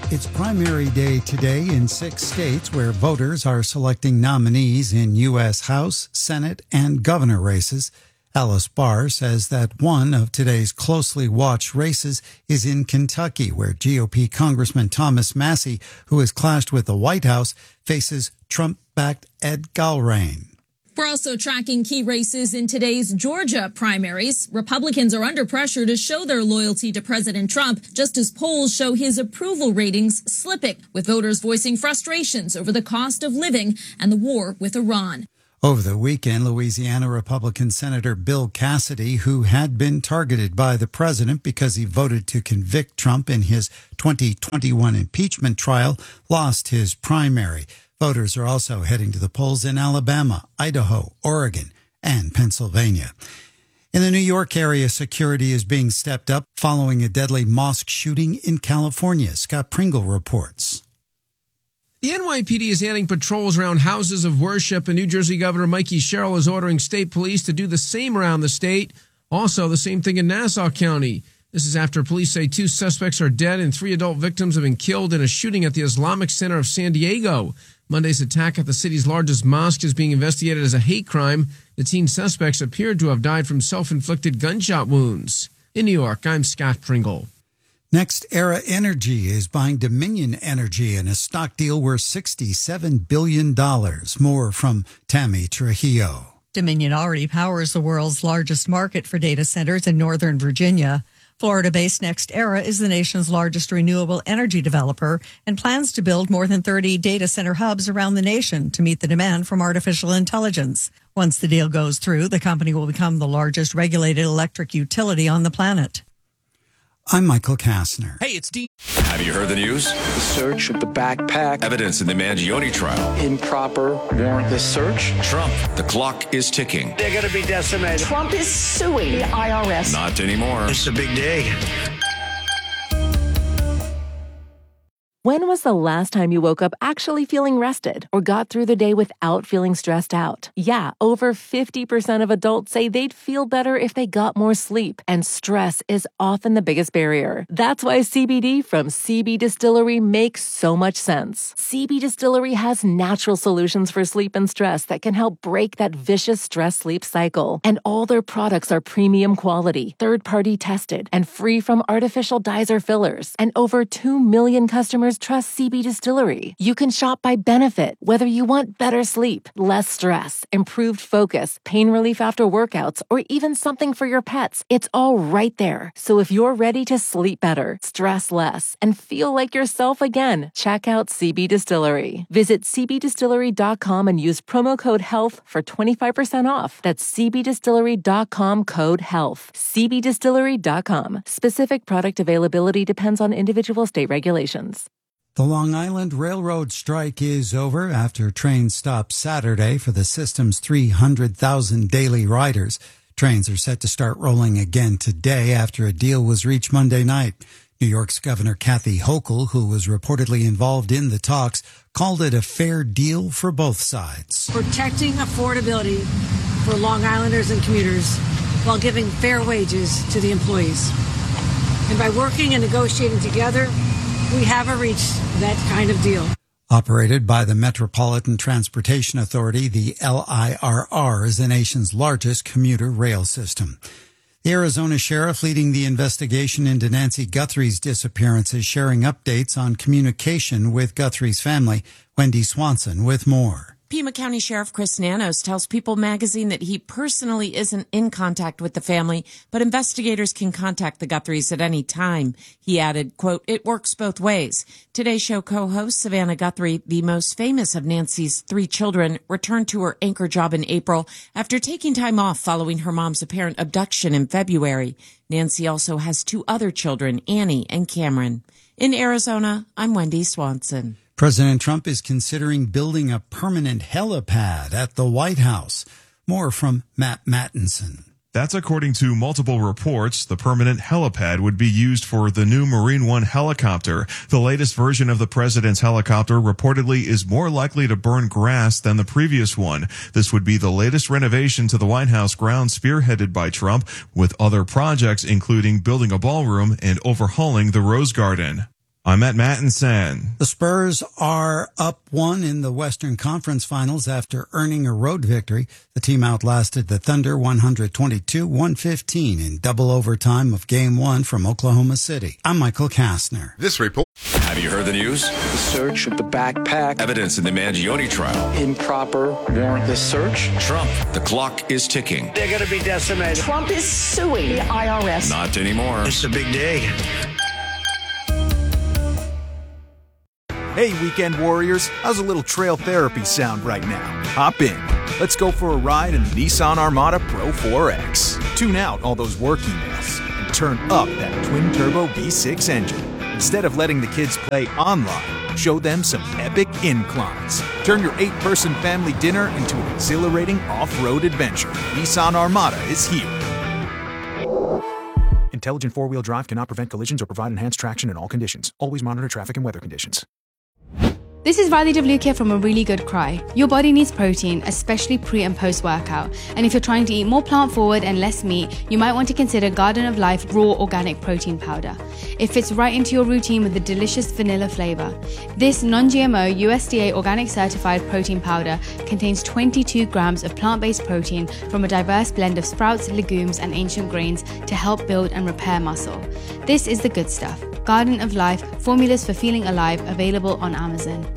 It's primary day today in 6 states where voters are selecting nominees in U.S. House, Senate, and governor races. Alice Barr says that one of today's closely watched races is in Kentucky, where GOP Congressman Thomas Massie, who has clashed with the White House, faces Trump-backed Ed Galbraith. We're also tracking key races in today's Georgia primaries. Republicans are under pressure to show their loyalty to President Trump, just as polls show his approval ratings slipping, with voters voicing frustrations over the cost of living and the war with Iran. Over the weekend, Louisiana Republican Senator Bill Cassidy, who had been targeted by the president because he voted to convict Trump in his 2021 impeachment trial, lost his primary. Voters are also heading to the polls in Alabama, Idaho, Oregon, and Pennsylvania. In the New York area, security is being stepped up following a deadly mosque shooting in California. Scott Pringle reports. The NYPD is adding patrols around houses of worship, and New Jersey Governor Mikey Sherrill is ordering state police to do the same around the state. Also, the same thing in Nassau County. This is after police say 2 suspects are dead and 3 adult victims have been killed in a shooting at the Islamic Center of San Diego. Monday's attack at the city's largest mosque is being investigated as a hate crime. The teen suspects appeared to have died from self-inflicted gunshot wounds. In New York, I'm Scott Pringle. NextEra Energy is buying Dominion Energy in a stock deal worth $67 billion. More from Tammy Trujillo. Dominion already powers the world's largest market for data centers in Northern Virginia. Florida-based NextEra is the nation's largest renewable energy developer and plans to build more than 30 data center hubs around the nation to meet the demand from artificial intelligence. Once the deal goes through, the company will become the largest regulated electric utility on the planet. I'm Michael Kastner. Hey, it's Dean. Have you heard the news? The search of the backpack. Evidence in the Mangione trial. Improper warrantless search. Trump, the clock is ticking. They're going to be decimated. Trump is suing the IRS. Not anymore. It's a big day. When was the last time you woke up actually feeling rested or got through the day without feeling stressed out? Yeah, over 50% of adults say they'd feel better if they got more sleep, and stress is often the biggest barrier. That's why CBD from CB Distillery makes so much sense. CB Distillery has natural solutions for sleep and stress that can help break that vicious stress-sleep cycle. And all their products are premium quality, third-party tested, and free from artificial dyes or fillers. And over 2 million customers trust CB Distillery. You can shop by benefit, whether you want better sleep, less stress, improved focus, pain relief after workouts, or even something for your pets. It's all right there. So if you're ready to sleep better, stress less, and feel like yourself again, check out CB Distillery. Visit cbdistillery.com and use promo code HEALTH for 25% off. That's cbdistillery.com, code HEALTH. cbdistillery.com. Specific product availability depends on individual state regulations. The Long Island Railroad strike is over after trains stopped Saturday for the system's 300,000 daily riders. Trains are set to start rolling again today after a deal was reached Monday night. New York's Governor Kathy Hochul, who was reportedly involved in the talks, called it a fair deal for both sides. Protecting affordability for Long Islanders and commuters while giving fair wages to the employees. And by working and negotiating together, we haven't reached that kind of deal. Operated by the Metropolitan Transportation Authority, the LIRR is the nation's largest commuter rail system. The Arizona sheriff leading the investigation into Nancy Guthrie's disappearance is sharing updates on communication with Guthrie's family. Wendy Swanson with more. Pima County Sheriff Chris Nanos tells People magazine that he personally isn't in contact with the family, but investigators can contact the Guthries at any time. He added, quote, "It works both ways." Today's show co-host Savannah Guthrie, the most famous of Nancy's 3 children, returned to her anchor job in April after taking time off following her mom's apparent abduction in February. Nancy also has 2 other children, Annie and Cameron. In Arizona, I'm Wendy Swanson. President Trump is considering building a permanent helipad at the White House. More from Matt Mattinson. That's according to multiple reports. The permanent helipad would be used for the new Marine One helicopter. The latest version of the president's helicopter reportedly is more likely to burn grass than the previous one. This would be the latest renovation to the White House ground spearheaded by Trump, with other projects including building a ballroom and overhauling the Rose Garden. I'm Matt Mattinson. The Spurs are up 1 in the Western Conference Finals after earning a road victory. The team outlasted the Thunder 122-115 in double overtime of Game 1 from Oklahoma City. I'm Michael Kastner. This report. Have you heard the news? The search of the backpack. Evidence in the Mangione trial. Improper warrantless search. Trump. The clock is ticking. They're going to be decimated. Trump is suing the IRS. Not anymore. It's a big day. Hey, weekend warriors, how's a little trail therapy sound right now? Hop in. Let's go for a ride in the Nissan Armada Pro 4X. Tune out all those work emails and turn up that twin-turbo V6 engine. Instead of letting the kids play online, show them some epic inclines. Turn your 8-person family dinner into an exhilarating off-road adventure. Nissan Armada is here. Intelligent four-wheel drive cannot prevent collisions or provide enhanced traction in all conditions. Always monitor traffic and weather conditions. This is Riley WK from A Really Good Cry. Your body needs protein, especially pre and post workout. And if you're trying to eat more plant forward and less meat, you might want to consider Garden of Life Raw Organic Protein Powder. It fits right into your routine with a delicious vanilla flavor. This non-GMO USDA organic certified protein powder contains 22 grams of plant-based protein from a diverse blend of sprouts, legumes, and ancient grains to help build and repair muscle. This is the good stuff. Garden of Life, formulas for feeling alive, available on Amazon.